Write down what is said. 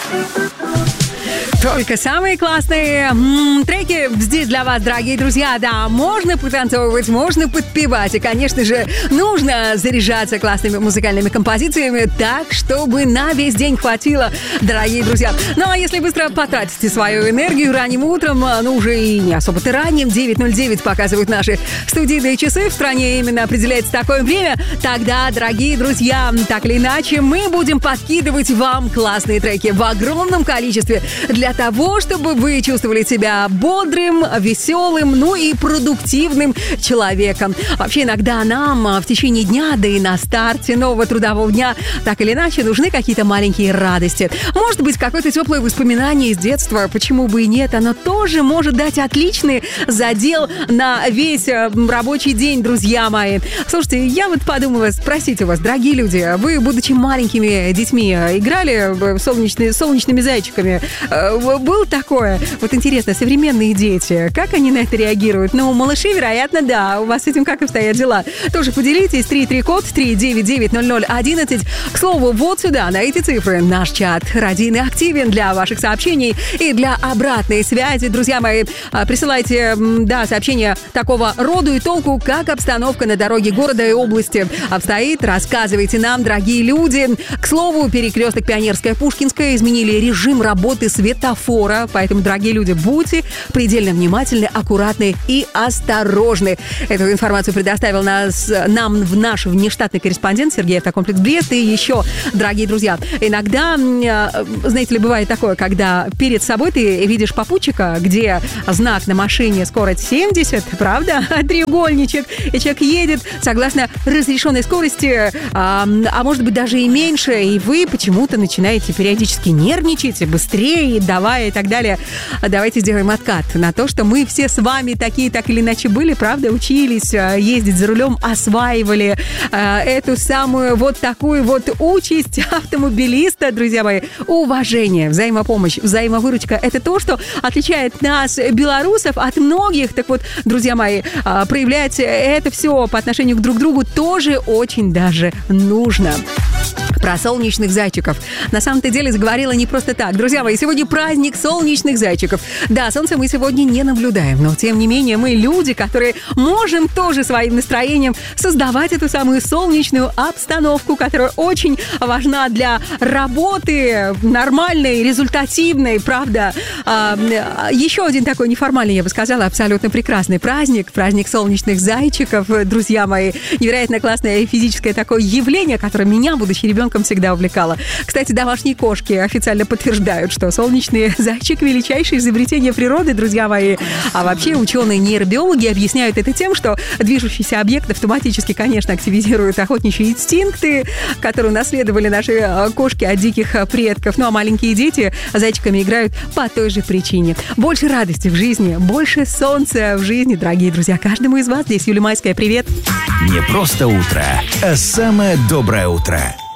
Только самые классные треки здесь для вас, дорогие друзья. Да, можно потанцовывать, можно подпевать. И, конечно же, нужно заряжаться классными музыкальными композициями так, чтобы на весь день хватило, дорогие друзья. Ну, а если быстро потратите свою энергию ранним утром, ну, уже и не особо-то ранним, 9:09 показывают наши студийные часы, в стране именно определяется такое время, тогда, дорогие друзья, так или иначе, мы будем подкидывать вам классные треки в огромном количестве для того, чтобы вы чувствовали себя бодрым, веселым, ну и продуктивным человеком. Вообще, иногда нам в течение дня, да и на старте нового трудового дня, так или иначе, нужны какие-то маленькие радости. Может быть, какое-то теплое воспоминание из детства, почему бы и нет, оно тоже может дать отличный задел на весь рабочий день, друзья мои. Слушайте, я вот подумала, спросить у вас, дорогие люди, вы, будучи маленькими детьми, играли солнечными зайчиками? Было такое? Вот интересно, современные дети, как они на это реагируют? Ну, малыши, вероятно, да. У вас с этим как обстоят дела? Тоже поделитесь. 33-код 399-00-11. К слову, вот сюда, на эти цифры, наш чат родийный активен для ваших сообщений и для обратной связи. Друзья мои, присылайте, да, сообщения такого рода и толку, как обстановка на дороге города и области обстоит. Рассказывайте нам, дорогие люди. К слову, перекресток Пионерская, Пушкинская изменили режим работы светофора, поэтому, дорогие люди, будьте предельно внимательны, аккуратны и осторожны. Эту информацию предоставил нам наш внештатный корреспондент Сергей Автокомплекс Брест. И еще, дорогие друзья, иногда, знаете ли, бывает такое, когда перед собой ты видишь попутчика, где знак на машине скорость 70, правда, треугольничек, и человек едет согласно разрешенной скорости, а может быть даже и меньше, и вы почему-то начинаете периодически нервничать, быстрее, давай и так далее. Давайте сделаем откат на то, что мы все с вами такие, так или иначе были, правда, учились ездить за рулем, осваивали эту самую вот такую вот участь автомобилиста, друзья мои. Уважение, взаимопомощь, взаимовыручка — это то, что отличает нас, белорусов, от многих. Так вот, друзья мои, проявлять это все по отношению к друг другу тоже очень даже нужно. Про солнечных зайчиков. На самом-то деле заговорила не просто так. Друзья мои, сегодня праздник солнечных зайчиков. Да, солнце мы сегодня не наблюдаем, но тем не менее мы люди, которые можем тоже своим настроением создавать эту самую солнечную обстановку, которая очень важна для работы нормальной, результативной, правда. Еще один такой неформальный, я бы сказала, абсолютно прекрасный праздник. Праздник солнечных зайчиков, друзья мои. Невероятно классное физическое такое явление, которое меня, будучи ребенком, всегда увлекало. Кстати, домашние кошки официально подтверждают, что солнечный зайчик — величайшее изобретение природы, друзья мои. А вообще ученые-нейробиологи объясняют это тем, что движущийся объект автоматически, конечно, активизирует охотничьи инстинкты, которые унаследовали наши кошки от диких предков. Ну а маленькие дети зайчиками играют по той же причине. Больше радости в жизни, больше солнца в жизни, дорогие друзья. Каждому из вас. Здесь Юлия Майская. Привет. Не просто утро, а самое доброе утро.